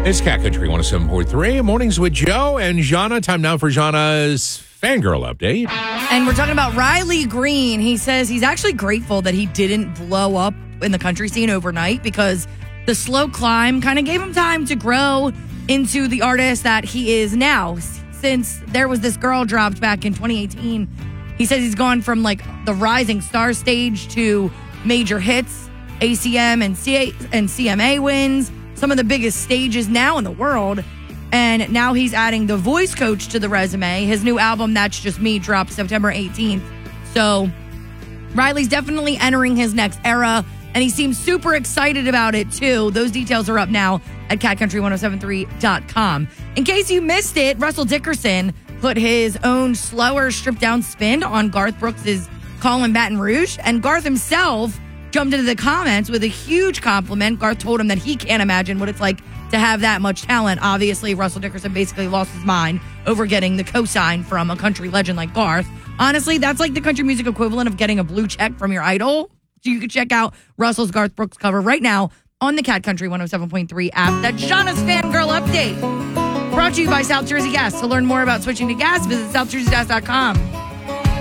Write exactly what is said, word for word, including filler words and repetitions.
It's Cat Country one oh seven point three. Mornings with Joe and Jana. Time now for Jana's fangirl update. And we're talking about Riley Green. He says he's actually grateful that he didn't blow up in the country scene overnight because the slow climb kind of gave him time to grow into the artist that he is now. Since there was this girl dropped back in twenty eighteen, he says he's gone from like the rising star stage to major hits, A C M and C A and C M A wins, some of the biggest stages now in the world. And now he's adding The Voice Coach to the resume. His new album, That's Just Me, dropped September eighteenth. So Riley's definitely entering his next era, and he seems super excited about it too. Those details are up now at cat country ten seventy-three dot com. In case you missed it, Russell Dickerson put his own slower, stripped-down spin on Garth Brooks' Call in Baton Rouge, and Garth himself jumped into the comments with a huge compliment. Garth told him that he can't imagine what it's like to have that much talent. Obviously, Russell Dickerson basically lost his mind over getting the cosign from a country legend like Garth. Honestly, that's like the country music equivalent of getting a blue check from your idol. So you can check out Russell's Garth Brooks cover right now on the Cat Country one oh seven point three app. That's Jana's Fangirl Update. Brought to you by South Jersey Gas. To learn more about switching to gas, visit south jersey gas dot com.